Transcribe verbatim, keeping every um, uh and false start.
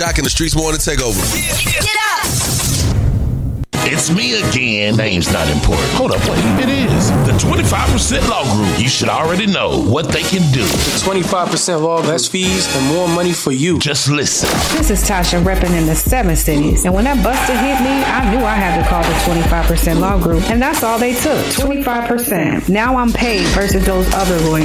Jock in the Streets Morning Takeover. Get up! It's me again. Name's not important. Hold up, wait. It is. The twenty-five percent Law Group. You should already know what they can do. The twenty-five percent Law, less fees and more money for you. Just listen. This is Tasha repping in the seven cities. And when that buster hit me, I knew I had to call the twenty-five percent Law Group. And that's all they took. twenty-five percent. Now I'm paid versus those other lawyers.